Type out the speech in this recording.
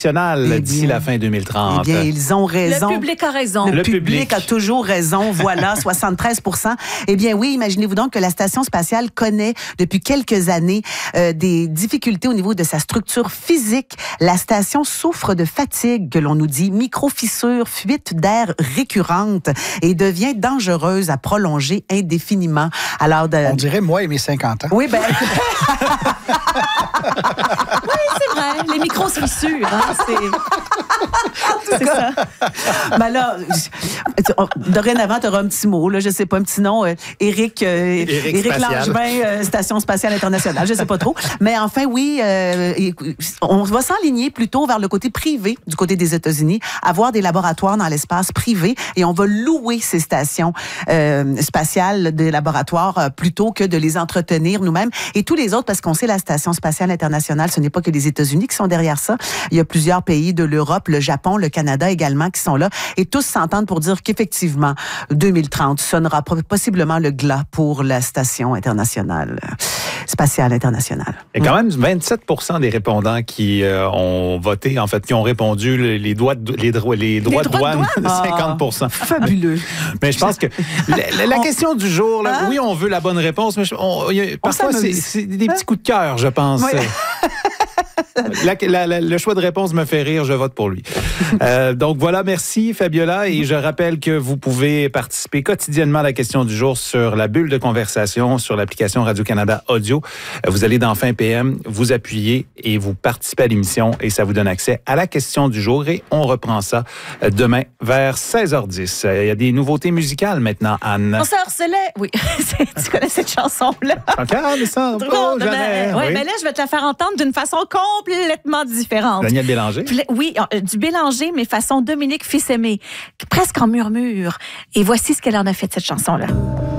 d'ici la fin 2030. Eh bien, ils ont raison. Le public a raison. Le public a toujours raison. Voilà, 73%. Eh bien, oui, imaginez-vous donc que la Station spatiale connaît depuis quelques années des difficultés au niveau de sa structure physique. La station souffre de fatigue, que l'on nous dit, micro-fissures, fuite d'air récurrente et devient dangereuse à prolonger indéfiniment. Alors, on dirait moi et mes 50 ans. Oui, ben... Oui, c'est vrai. Les micro-fissures, hein, c'est ça. Ben là, dorénavant, tu auras un petit mot, là, je sais pas, un petit nom, Éric Langevin, Station spatiale internationale, je sais pas trop. Mais enfin, oui, on va s'enligner plutôt vers le côté privé, du côté des États-Unis, avoir des laboratoires dans l'espace privé et on va louer ces stations spatiales des laboratoires plutôt que de les entretenir nous-mêmes. Et tous les autres, parce qu'on sait la Station spatiale internationale, ce n'est pas que les États-Unis qui sont derrière ça. Il y a plusieurs pays de l'Europe, le Japon, le Canada également qui sont là. Et tous s'entendent pour dire qu'effectivement, 2030 sonnera possiblement le glas pour la Station spatiale internationale. Il y a quand même 27% des répondants qui ont voté, en fait, qui ont répondu les droits de douane, 50%. Fabuleux. Mais je pense que la question du jour, là, oui, on veut la bonne réponse, mais parfois, c'est des petits coups de cœur, je pense. Oui. Le choix de réponse me fait rire, je vote pour lui. Donc voilà, merci Fabiola. Et je rappelle que vous pouvez participer quotidiennement à la question du jour sur la bulle de conversation, sur l'application Radio-Canada Audio. Vous allez dans Fin PM, vous appuyez et vous participez à l'émission et ça vous donne accès à la question du jour. Et on reprend ça demain vers 16h10. Il y a des nouveautés musicales maintenant, Anne. On se harcelait. Oui, tu connais cette chanson-là. Encore, ça, oh, jamais. Oui, mais là, je vais te la faire entendre d'une façon complètement différente. Daniel Bélanger? Oui, du Bélanger, mais façon Dominique Fils-Aimé, presque en murmure. Et voici ce qu'elle en a fait de cette chanson-là.